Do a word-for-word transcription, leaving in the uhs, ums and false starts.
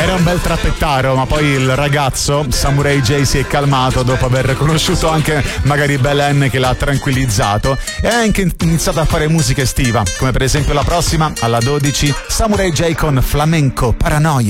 Era un bel trappettaro, ma poi il ragazzo Samurai J si è calmato dopo aver conosciuto anche magari Belen che l'ha tranquillizzato e ha anche iniziato a fare musica estiva, come per esempio la prossima alla dodici, Samurai J con Flamenco Paranoia.